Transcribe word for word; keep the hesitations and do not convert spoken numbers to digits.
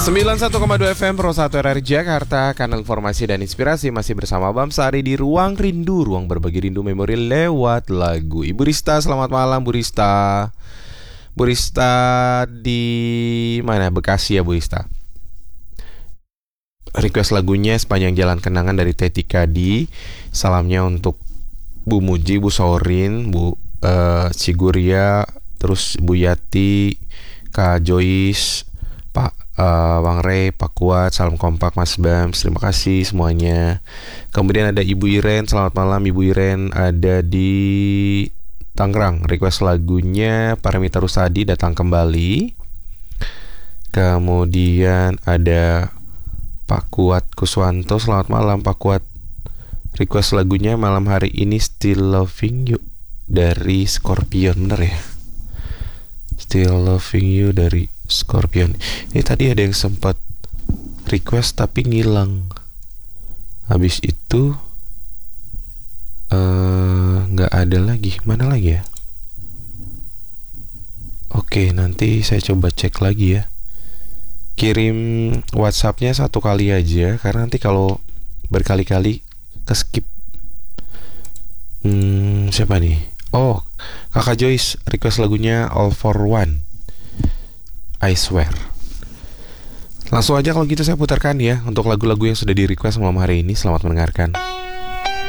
sembilan puluh satu koma dua F M Pro satu R R Jakarta, kanal informasi dan inspirasi. Masih bersama Bam Sari di Ruang Rindu, ruang berbagi rindu memori lewat lagu. Ibu Rista, selamat malam Bu Rista. Bu Rista di mana? Bekasi ya Bu Rista. Request lagunya Sepanjang Jalan Kenangan dari Teti Kadi. Salamnya untuk Bu Muji, Bu Sorin, Bu uh, Siguria, terus Bu Yati, Kak Joyce, Pak uh, Bang Rey, Pak Kuat, salam kompak Mas Bam, terima kasih semuanya. Kemudian ada Ibu Iren, selamat malam Ibu Iren, ada di Tangerang. Request lagunya Paramita Rusadi, Datang Kembali. Kemudian ada Pak Kuat Kuswanto, selamat malam Pak Kuat. Request lagunya malam hari ini Still Loving You dari Scorpion, bener ya? Still Loving You dari Scorpion. Ini tadi ada yang sempat request tapi ngilang. Habis itu nggak uh, ada lagi. Mana lagi ya? Oke, nanti saya coba cek lagi ya. Kirim WhatsApp-nya satu kali aja, karena nanti kalau berkali-kali ke skip. Hmm, siapa nih? Oh, Kakak Joyce request lagunya All for One, I Swear. Langsung aja kalau gitu saya putarkan ya untuk lagu-lagu yang sudah di request malam hari ini. Selamat mendengarkan.